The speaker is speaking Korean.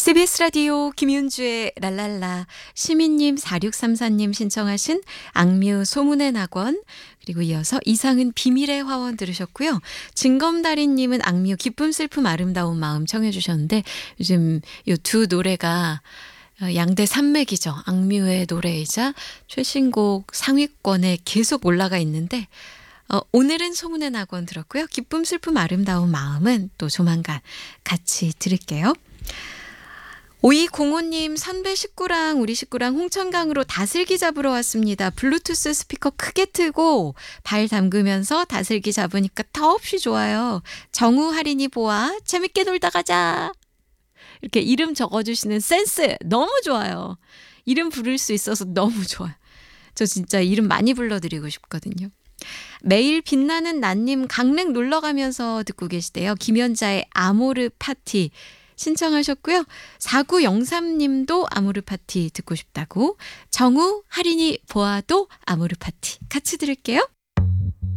CBS 라디오 김윤주의 랄랄라 시민님 4634님 신청하신 악뮤 소문의 낙원 그리고 이어서 이상은 비밀의 화원 들으셨고요. 진검다리님은 악뮤 기쁨 슬픔 아름다운 마음 청해 주셨는데 요즘 이 두 노래가 양대 산맥이죠. 악뮤의 노래이자 최신곡 상위권에 계속 올라가 있는데 오늘은 소문의 낙원 들었고요. 기쁨 슬픔 아름다운 마음은 또 조만간 같이 들을게요. 5205님 선배 식구랑 우리 식구랑 홍천강으로 다슬기 잡으러 왔습니다. 블루투스 스피커 크게 틀고 발 담그면서 다슬기 잡으니까 더없이 좋아요. 정우 할인이 보아 재밌게 놀다 가자. 이렇게 이름 적어주시는 센스 너무 좋아요. 이름 부를 수 있어서 너무 좋아요. 저 진짜 이름 많이 불러드리고 싶거든요. 매일 빛나는 난님 강릉 놀러 가면서 듣고 계시대요. 김연자의 아모르 파티 신청하셨고요. 4903님도 아모르 파티 듣고 싶다고 정우 할인이 보아도 아모르 파티 같이 들을게요.